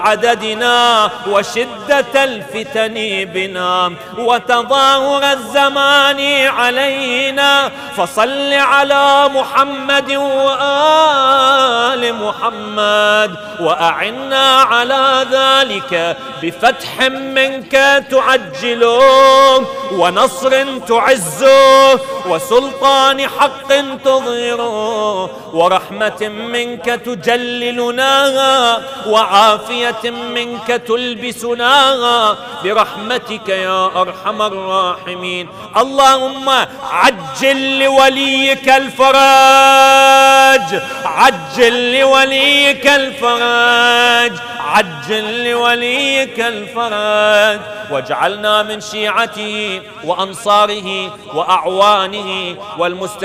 عددنا وشدة الفتن بنا وتظاهر الزمان علينا، فصل على محمد وآل محمد وأعنا على ذلك بفتح منك تعجله ونصر تعزه وسلطان حق تظهره ورحمة منك تجللنا وعافية منك تلبسنا برحمتك يا أرحم الراحمين. اللهم عجل لوليك الفرج، عجل لوليك الفرج، عجل لوليك الفرج، واجعلنا من شيعته وأنصاره وأعوانه والمستقيمين